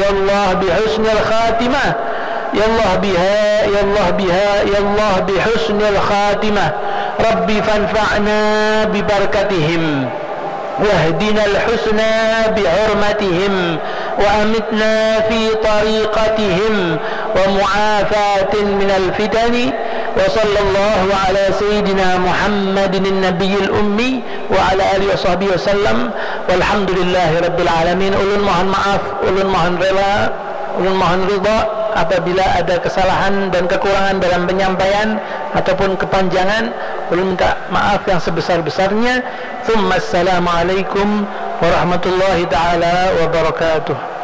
يا الله بحسن الخاتمة يا الله بها يا الله بها يا الله بحسن الخاتمة ربي فانفعنا ببركتهم واهدنا الحسنى بحرمتهم وأمتنا في طريقتهم ومعافاة من الفتن وصلى الله على سيدنا محمد النبي الأمي وعلى آله وصحبه وسلم والحمد لله رب العالمين. Ulun mohon maaf, ulun mohon rela, ulun mohon ridha apabila ada kesalahan dan kekurangan dalam penyampaian ataupun kepanjangan. Ulun minta maaf yang sebesar-besarnya. Assalamualaikum warahmatullahi taala wabarakatuh.